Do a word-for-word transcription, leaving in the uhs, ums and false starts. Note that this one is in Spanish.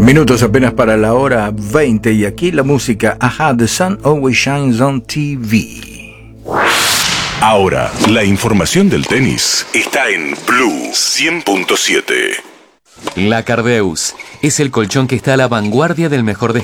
Minutos apenas para la hora veinte y aquí la música Ajá, The Sun Always Shines on T V. Ahora, la información del tenis está en Blue cien punto siete. La Cardeus es el colchón que está a la vanguardia del mejor